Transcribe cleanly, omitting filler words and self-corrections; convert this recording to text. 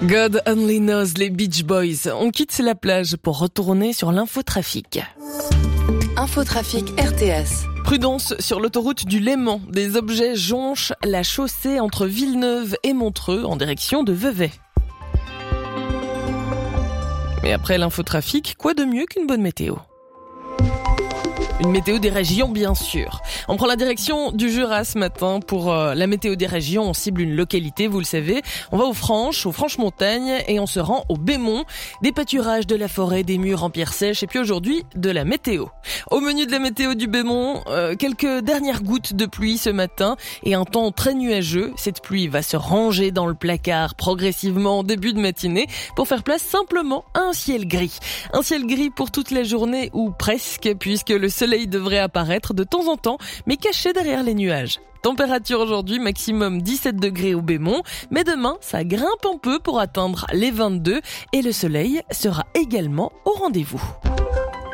God Only Knows, les Beach Boys. On quitte la plage pour retourner sur l'infotrafic. Infotrafic RTS. Prudence sur l'autoroute du Léman. Des objets jonchent la chaussée entre Villeneuve et Montreux en direction de Vevey. Mais après l'infotrafic, quoi de mieux qu'une bonne météo ? Une météo des régions, bien sûr. On prend la direction du Jura ce matin pour la météo des régions. On cible une localité, vous le savez. On va aux Franches-Montagnes et on se rend au Bémont. Des pâturages, de la forêt, des murs en pierre sèche et puis aujourd'hui, de la météo. Au menu de la météo du Bémont, quelques dernières gouttes de pluie ce matin et un temps très nuageux. Cette pluie va se ranger dans le placard progressivement en début de matinée pour faire place simplement à un ciel gris. Un ciel gris pour toute la journée ou presque, puisque le soleil devrait apparaître de temps en temps, mais caché derrière les nuages. Température aujourd'hui, maximum 17 degrés au Bémont, mais demain, ça grimpe un peu pour atteindre les 22 et le soleil sera également au rendez-vous.